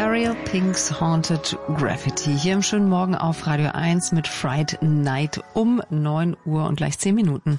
Ariel Pink's Haunted Graffiti. Hier im schönen Morgen auf Radio 1 mit Fright Night um 9 Uhr und gleich 10 Minuten.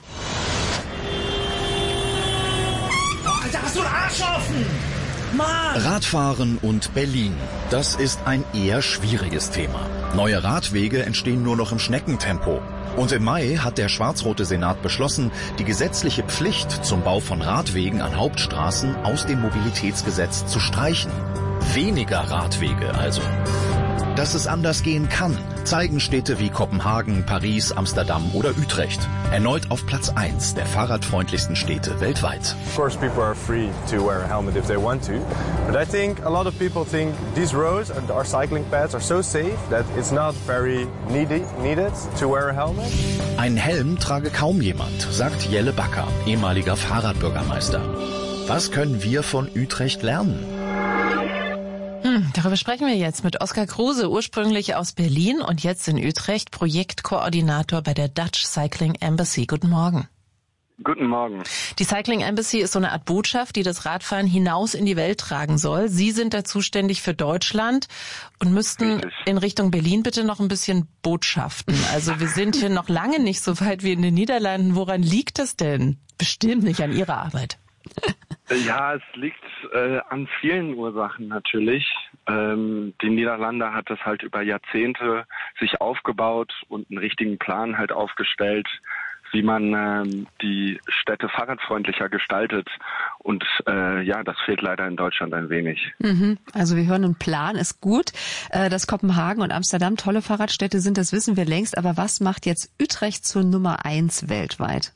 Oh, Alter, hast du einen Arsch offen? Mann! Radfahren und Berlin. Das ist ein eher schwieriges Thema. Neue Radwege entstehen nur noch im Schneckentempo. Und im Mai hat der schwarz-rote Senat beschlossen, die gesetzliche Pflicht zum Bau von Radwegen an Hauptstraßen aus dem Mobilitätsgesetz zu streichen. Weniger Radwege also. Dass es anders gehen kann, zeigen Städte wie Kopenhagen, Paris, Amsterdam oder Utrecht. Erneut auf Platz 1 der fahrradfreundlichsten Städte weltweit. Of course people are free to wear a helmet if they want to, but I think a lot of people think these roads and our cycling paths are so safe that it's not very needed to wear a helmet. Einen Helm trage kaum jemand, sagt Jelle Bakker, ehemaliger Fahrradbürgermeister. Was können wir von Utrecht lernen? Darüber sprechen wir jetzt mit Oskar Kruse, ursprünglich aus Berlin und jetzt in Utrecht, Projektkoordinator bei der Dutch Cycling Embassy. Guten Morgen. Guten Morgen. Die Cycling Embassy ist so eine Art Botschaft, die das Radfahren hinaus in die Welt tragen soll. Sie sind da zuständig für Deutschland und müssten in Richtung Berlin bitte noch ein bisschen botschaften. Also wir sind hier noch lange nicht so weit wie in den Niederlanden. Woran liegt das denn? Bestimmt nicht an Ihrer Arbeit. Ja, es liegt an vielen Ursachen natürlich. Die Niederlande hat das halt über Jahrzehnte sich aufgebaut und einen richtigen Plan halt aufgestellt, wie man die Städte fahrradfreundlicher gestaltet. Und das fehlt leider in Deutschland ein wenig. Also wir hören, ein Plan ist gut. Dass Kopenhagen und Amsterdam tolle Fahrradstädte sind, das wissen wir längst. Aber was macht jetzt Utrecht zur Nummer 1 weltweit?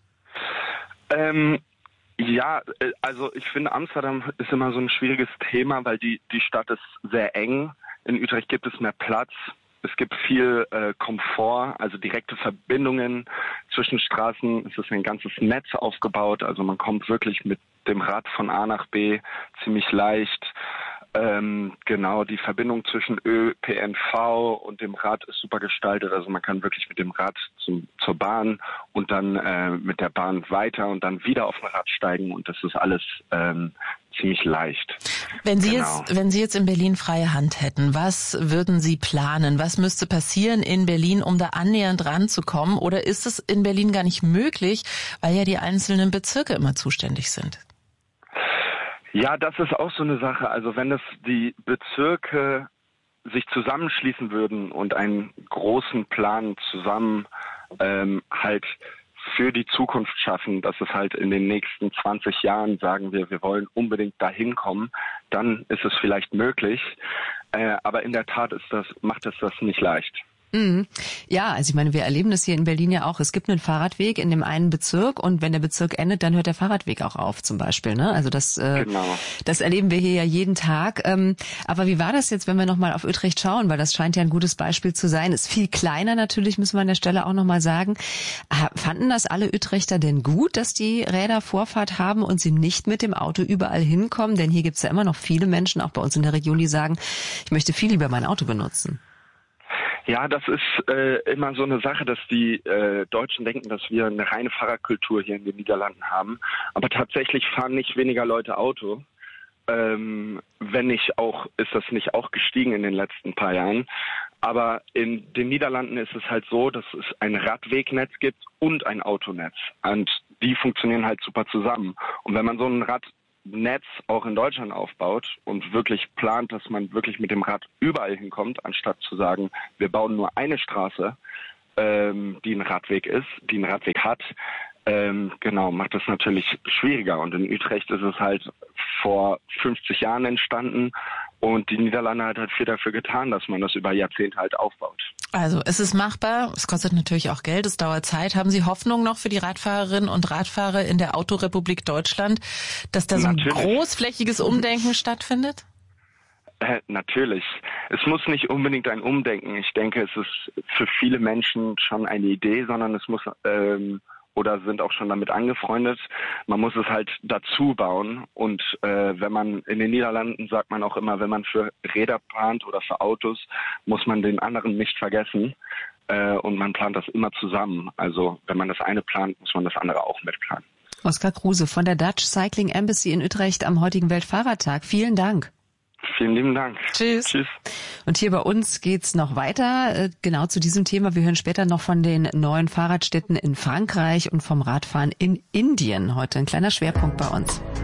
Ja, also ich finde, Amsterdam ist immer so ein schwieriges Thema, weil die Stadt ist sehr eng. In Utrecht gibt es mehr Platz. Es gibt viel Komfort, also direkte Verbindungen zwischen Straßen. Es ist ein ganzes Netz aufgebaut, also man kommt wirklich mit dem Rad von A nach B ziemlich leicht. Die Verbindung zwischen ÖPNV und dem Rad ist super gestaltet. Also man kann wirklich mit dem Rad zur Bahn und dann mit der Bahn weiter und dann wieder auf ein Rad steigen und das ist alles ziemlich leicht. Wenn Sie jetzt in Berlin freie Hand hätten, was würden Sie planen? Was müsste passieren in Berlin, um da annähernd ranzukommen? Oder ist es in Berlin gar nicht möglich, weil ja die einzelnen Bezirke immer zuständig sind? Ja, das ist auch so eine Sache. Also wenn die Bezirke sich zusammenschließen würden und einen großen Plan zusammen halt für die Zukunft schaffen, dass es halt in den nächsten 20 Jahren, sagen wir wollen unbedingt dahin kommen, dann ist es vielleicht möglich. Aber in der Tat macht es das nicht leicht. Ja, also ich meine, wir erleben das hier in Berlin ja auch. Es gibt einen Fahrradweg in dem einen Bezirk und wenn der Bezirk endet, dann hört der Fahrradweg auch auf zum Beispiel. Ne? Also das erleben wir hier ja jeden Tag. Aber wie war das jetzt, wenn wir nochmal auf Utrecht schauen? Weil das scheint ja ein gutes Beispiel zu sein. Ist viel kleiner natürlich, müssen wir an der Stelle auch nochmal sagen. Fanden das alle Utrechter denn gut, dass die Räder Vorfahrt haben und sie nicht mit dem Auto überall hinkommen? Denn hier gibt's ja immer noch viele Menschen, auch bei uns in der Region, die sagen, ich möchte viel lieber mein Auto benutzen. Ja, das ist immer so eine Sache, dass die Deutschen denken, dass wir eine reine Fahrradkultur hier in den Niederlanden haben. Aber tatsächlich fahren nicht weniger Leute Auto. Wenn nicht auch, ist das nicht auch gestiegen in den letzten paar Jahren. Aber in den Niederlanden ist es halt so, dass es ein Radwegnetz gibt und ein Autonetz. Und die funktionieren halt super zusammen. Und wenn man so ein Radnetz auch in Deutschland aufbaut und wirklich plant, dass man wirklich mit dem Rad überall hinkommt, anstatt zu sagen, wir bauen nur eine Straße, die ein Radweg ist, die einen Radweg hat, macht das natürlich schwieriger. Und in Utrecht ist es halt vor 50 Jahren entstanden und die Niederlande hat halt viel dafür getan, dass man das über Jahrzehnte halt aufbaut. Also es ist machbar, es kostet natürlich auch Geld, es dauert Zeit. Haben Sie Hoffnung noch für die Radfahrerinnen und Radfahrer in der Autorepublik Deutschland, dass da so ein großflächiges Umdenken stattfindet? Natürlich. Es muss nicht unbedingt ein Umdenken. Ich denke, es ist für viele Menschen schon eine Idee, sondern es muss oder sind auch schon damit angefreundet. Man muss es halt dazu bauen und wenn man in den Niederlanden sagt man auch immer, wenn man für Räder plant oder für Autos, muss man den anderen nicht vergessen und man plant das immer zusammen. Also wenn man das eine plant, muss man das andere auch mitplanen. Oskar Kruse von der Dutch Cycling Embassy in Utrecht am heutigen Weltfahrradtag. Vielen Dank. vielen lieben Dank. Tschüss. Tschüss. Und hier bei uns geht's noch weiter, genau zu diesem Thema. Wir hören später noch von den neuen Fahrradstädten in Frankreich und vom Radfahren in Indien. Heute ein kleiner Schwerpunkt bei uns.